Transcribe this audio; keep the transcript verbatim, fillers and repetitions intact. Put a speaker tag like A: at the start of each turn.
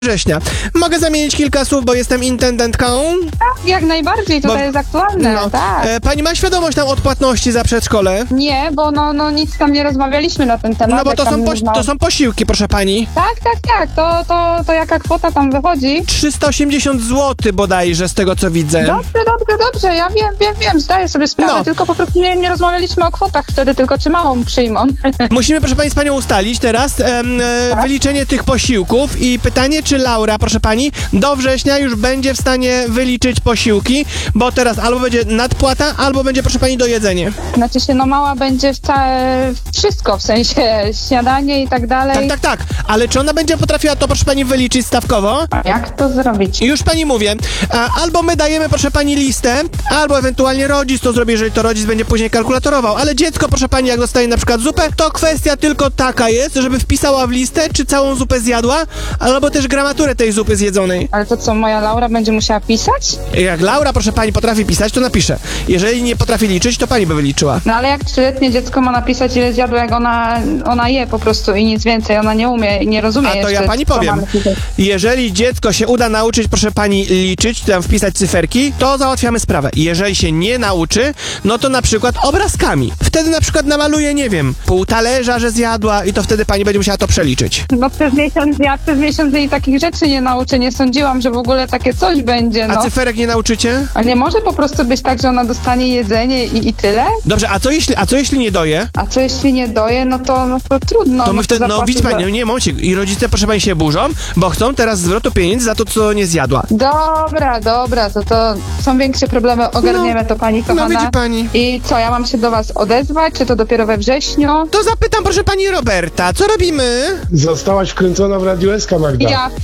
A: września. Mogę zamienić kilka słów, bo jestem intendentką?
B: Tak, jak najbardziej, to,
A: Bo-
B: to jest aktualne,
A: No.
B: tak.
A: E, pani ma świadomość tam odpłatności za przedszkole?
B: Nie, bo no, no nic tam nie rozmawialiśmy na ten temat.
A: No bo
B: jak
A: to
B: tam
A: są, poś-
B: rozmawia-
A: to są posiłki, proszę pani.
B: Tak, tak, tak, to, to, to jaka kwota tam wychodzi?
A: trzysta osiemdziesiąt złotych bodajże, z tego co widzę.
B: Dobrze, dobrze, dobrze, ja wiem, wiem, wiem, zdaję sobie sprawę,
A: No.
B: tylko po prostu nie, nie rozmawialiśmy o kwotach wtedy, tylko czy małą przyjmą.
A: Musimy, proszę pani, z panią ustalić teraz em, e,
B: Tak.
A: wyliczenie tych posiłków i pytanie, czy Laura, proszę pani, do września już będzie w stanie wyliczyć posiłki, bo teraz albo będzie nadpłata, albo będzie, proszę pani, dojedzenie.
B: Znaczy się, no mała będzie w całe, wszystko, w sensie śniadanie i tak dalej.
A: Tak, tak, tak, ale czy ona będzie potrafiła to, proszę pani, wyliczyć stawkowo?
B: A jak to zrobić?
A: I już pani mówię, a, albo my dajemy, proszę pani, listę, albo ewentualnie rodzic to zrobi, jeżeli to rodzic będzie później kalkulatorował, ale dziecko, proszę pani, jak dostaje na przykład zupę, to kwestia tylko taka jest, żeby wpisała w listę, czy całą zupę zjadła, albo też gramaturę tej zupy zjedzonej.
B: Ale to co, moja Laura będzie musiała pisać?
A: Jak Laura, proszę pani, potrafi pisać, to napisze. Jeżeli nie potrafi liczyć, to pani by wyliczyła.
B: No ale jak trzyletnie dziecko ma napisać, ile zjadło, jak ona, ona je po prostu i nic więcej, ona nie umie i nie rozumie
A: A to
B: jeszcze,
A: ja pani
B: co
A: powiem.
B: mamy pisać.
A: Jeżeli dziecko się uda nauczyć, proszę pani, liczyć, tam wpisać cyferki, to załatwiamy sprawę. Jeżeli się nie nauczy, no to na przykład obrazkami. Wtedy na przykład namaluje, nie wiem, pół talerza, że zjadła i to wtedy pani będzie musiała to przeliczyć.
B: No przez miesiąc, ja przez miesiąc jej takich rzeczy nie nauczę, nie sądziłam, że w ogóle takie coś będzie,
A: A
B: no.
A: cyferek nie nauczycie?
B: A nie może po prostu być tak, że ona dostanie jedzenie i, i tyle?
A: Dobrze, a co jeśli, a co jeśli nie doje?
B: A co jeśli nie doje, no to, no to trudno.
A: To my
B: no
A: wtedy, no
B: zapłacę
A: widzi pani,
B: za-
A: no nie momencik. I rodzice, proszę pani, się burzą, bo chcą teraz zwrotu pieniędzy za to, co nie zjadła.
B: Dobra, dobra, to to są większe problemy, ogarniemy to pani
A: No
B: kochana.
A: widzi pani.
B: I co, ja mam się do was odezwać, czy to dopiero we wrześniu?
A: To zapytam, proszę pani Roberta, co robimy?
C: Zostałaś wkręcona w Radio S K, Magda.
B: Ja